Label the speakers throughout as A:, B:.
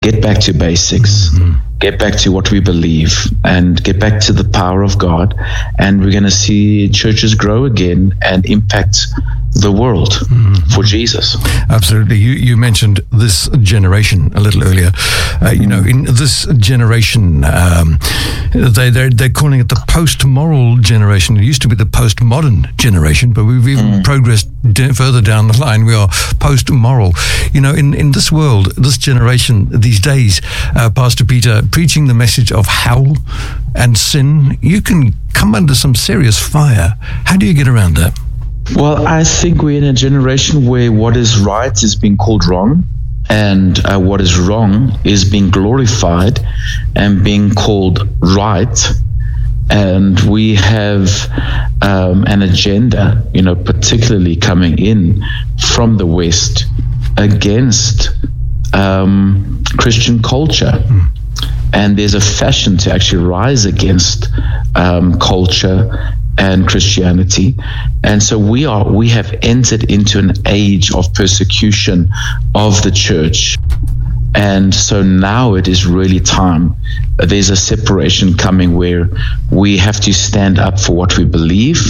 A: get back to basics, get back to what we believe, and get back to the power of God. And we're going to see churches grow again and impact the world for Jesus.
B: Absolutely. You mentioned this generation a little earlier. In this generation, they're calling it the post-moral generation. It used to be the post-modern generation, but we've even progressed further down the line. We are post-moral. In this world, this generation, these days, Pastor Peter, preaching the message of hell and sin, you can come under some serious fire. How do you get around that?
A: Well, I think we're in a generation where what is right is being called wrong, and what is wrong is being glorified and being called right. And we have an agenda, particularly coming in from the West against Christian culture. And there's a fashion to actually rise against culture and Christianity. And so we have entered into an age of persecution of the church. And so now it is really time. There's a separation coming where we have to stand up for what we believe.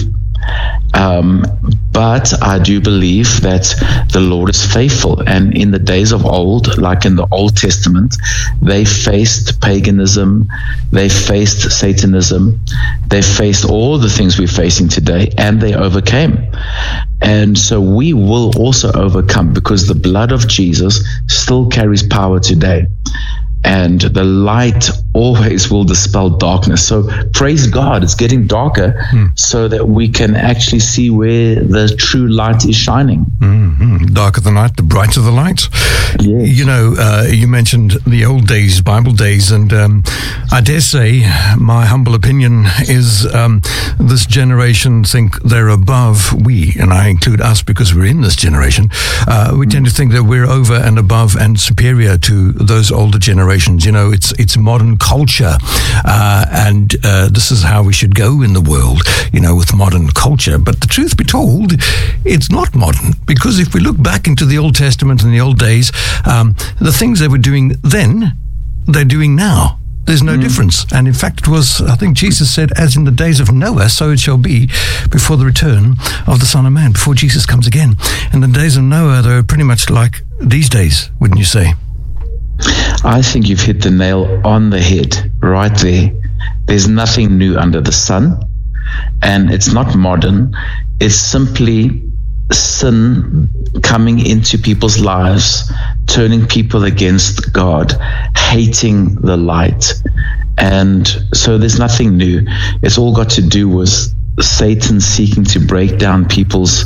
A: But I do believe that the Lord is faithful. And in the days of old, like in the Old Testament, they faced paganism, they faced Satanism, they faced all the things we're facing today, and they overcame. And so we will also overcome, because the blood of Jesus still carries power today. And the light always will dispel darkness. So praise God, it's getting darker so that we can actually see where the true light is shining.
B: Darker the night, the brighter the light.
A: Yes.
B: You mentioned the old days, Bible days, and I dare say my humble opinion is this generation think they're above we, and I include us because we're in this generation. We tend to think that we're over and above and superior to those older generations. It's modern culture, and this is how we should go in the world, with modern culture. But the truth be told, it's not modern, because if we look back into the Old Testament and the old days, the things they were doing then, they're doing now. There's no difference. And in fact, I think Jesus said, as in the days of Noah, so it shall be before the return of the Son of Man, before Jesus comes again. And the days of Noah, they're pretty much like these days, wouldn't you say?
A: I think you've hit the nail on the head right there. There's nothing new under the sun, and it's not modern. It's simply sin coming into people's lives, turning people against God, hating the light. And so there's nothing new. It's all got to do with Satan seeking to break down people's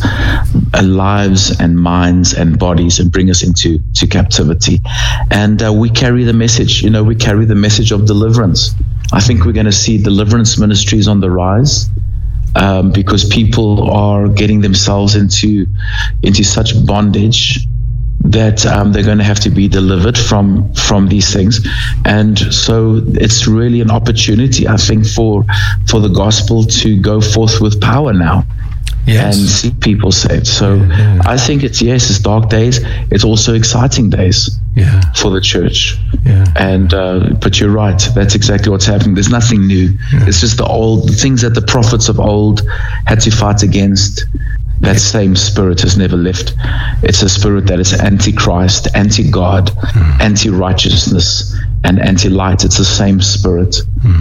A: lives and minds and bodies and bring us into captivity. And we carry the message, we carry the message of deliverance. I think we're going to see deliverance ministries on the rise, because people are getting themselves into such bondage that they're going to have to be delivered from these things. And so it's really an opportunity, I think, for the gospel to go forth with power now. Yes. And see people saved. So I think it's dark days. It's also exciting days for the church. And but you're right. That's exactly what's happening. There's nothing new. It's just the things that the prophets of old had to fight against. That same spirit has never left. It's a spirit that is anti-Christ, anti-God, anti-righteousness, and anti-light. It's the same spirit.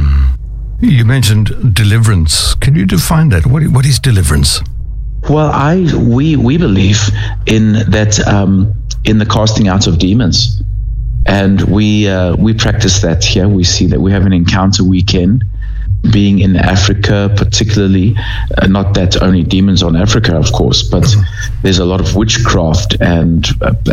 B: You mentioned deliverance. Can you define that? What is deliverance?
A: Well, we believe in that, in the casting out of demons, and we practice that here. We see that we have an encounter weekend. Being in Africa, particularly, not that only demons on Africa, of course, but there's a lot of witchcraft and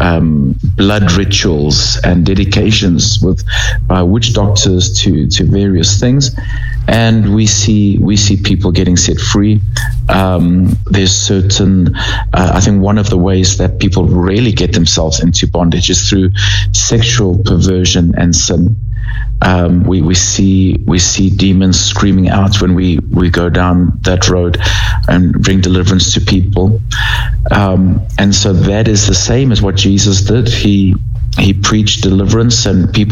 A: blood rituals and dedications by witch doctors to various things, and we see people getting set free. There's certain, I think one of the ways that people really get themselves into bondage is through sexual perversion and sin. We see demons screaming out when we go down that road and bring deliverance to people. And so that is the same as what Jesus did. He He preached deliverance, and people